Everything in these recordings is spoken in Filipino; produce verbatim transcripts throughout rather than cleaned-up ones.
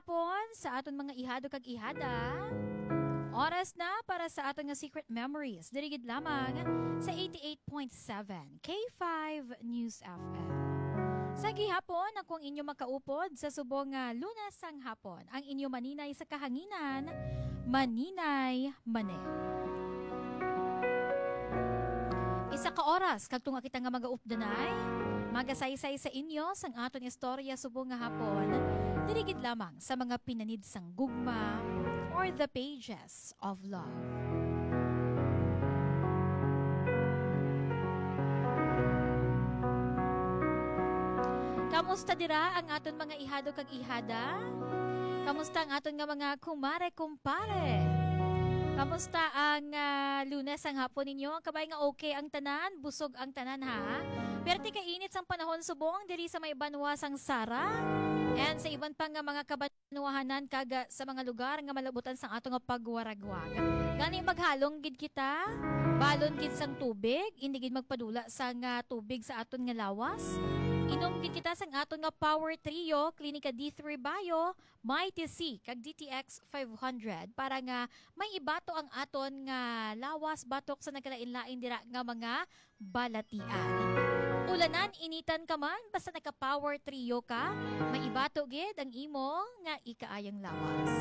hapon sa aton mga ihado kag ihada. Oras na para sa aton nga Secret Memories. Dirigid lamang sa eighty-eight point seven K five News F M. Sa gihapon, akong inyo makaupod sa subong nga Lunes sang hapon. Ang inyo maninay sa kahanginan, maninay mane. Isa ka oras, kagtunga kita nga mag-aupdanay, magasaysay sa inyo sang aton istorya subong nga hapon, dirigid lamang sa mga pinanid sang gugma or the pages of love. Kamusta dira ang aton mga ihado kag ihada? Kamusta ang aton nga mga kumare-kumpare? Kamusta ang uh, Lunes ang hapon ninyo? Kabay nga okay ang tanan, busog ang tanan ha? Perti kainit sang panahon subong diri sa may banwa sang Sara and sa iban pang nga mga kabanwahanan kaga sa mga lugar nga malabutan sang ato nga pagwaragwag. Gani maghalong gid kita, balon gid sang tubig, hindi gid magpadula sang uh, tubig sa aton nga lawas. Inom gid kita sang aton nga Power Trio, Klinika D three Bio, Mighty C, kag D T X five hundred para nga may ibato ang aton nga lawas batok sa nagkalain-lain dira nga mga balatian. Ulanan, initan ka man, basta naka-Power Trio ka, may ibato gid ang imo nga ikaayang lawas.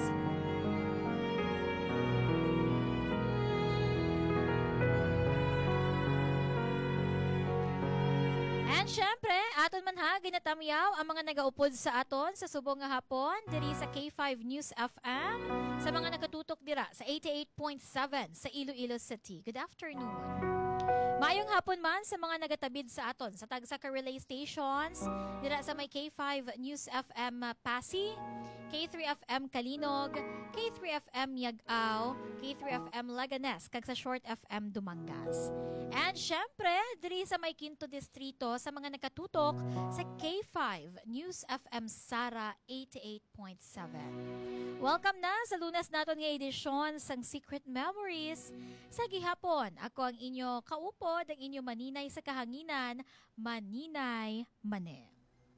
And syempre, aton man ha, ginatamyaw ang mga nagaupod sa aton sa subong nga hapon diri sa K five News F M, sa mga nakatutok dira sa eighty-eight point seven sa Iloilo City. Good afternoon. Mayong hapon man sa mga nagatabid sa aton sa Tagsaka Relay Stations dira sa may K five News F M Pasig, K three F M Kalinog, K three F M Yag-Aw, K three F M Laganes, kag sa Short F M Dumangas. And syempre, diri sa may Quinto Distrito sa mga nakatutok sa K five News F M Sara eighty-eight point seven. Welcome na sa Lunes naton nga edisyon sang Secret Memories. Sa gihapon, ako ang inyo kaupod, ang inyo maninay sa kahanginan, maninay mane.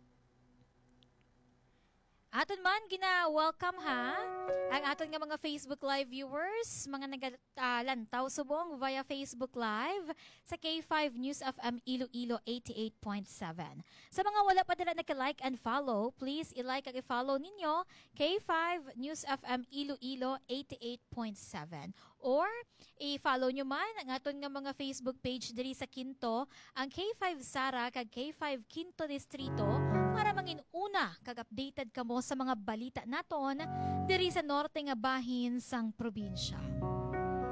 Aton man gina-welcome ha ang aton nga mga Facebook Live viewers, mga nagalantaw uh, subong via Facebook Live sa K five News F M Iloilo eighty-eight point seven. Sa mga wala pa dila naka-like and follow, please i-like at i-follow ninyo K five News F M Iloilo eighty-eight point seven. Or i-follow nyo man ang aton nga mga Facebook page diri sa Quinto, ang K five Sara kag K five Quinto Distrito, para mangin una kag updated kamo sa mga balita naton diri sa norte nga bahin sang probinsya.